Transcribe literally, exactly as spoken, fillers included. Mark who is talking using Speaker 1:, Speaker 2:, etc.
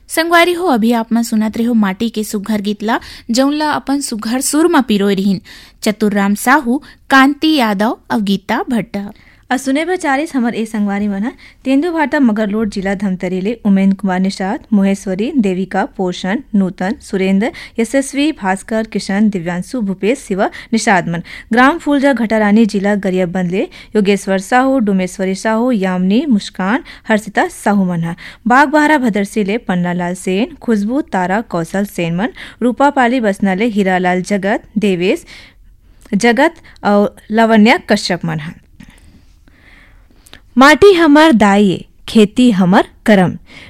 Speaker 1: संगवारी हो अभी आप में सुनत रहे हो माटी के सुघर गीतला जौनला अपन सुघर सुर में पिरोय रहीन चतुर्राम साहू, कांति यादव और गीता भट्ट।
Speaker 2: और सुने बचारिस हमर ए संगवारी मन तेंदु भाटा मगरलोड जिला धमतरीले उमेन कुमार निषाद, मोहेश्वरी, देविका, पोषण, नूतन, सुरेंद्र, यशस्वी, भास्कर, किशन, दिव्यांशु, भूपेश, शिव, निषाद मन ग्राम फूलजा घटारानी जिला गरियाबंदले योगेश्वर साहू, डुमेश्वरी साहू, यामिनी, मुस्कान, हर्षिता साहू मन बागबहारा भदरसीले पन्नालाल सेन, खुशबू, तारा, कौशल सेन मन रूपा पाली बसनाले हीरालाल जगत, देवेश जगत और लवण्या कश्यप मन। माटी हमर दाई खेती हमर करम।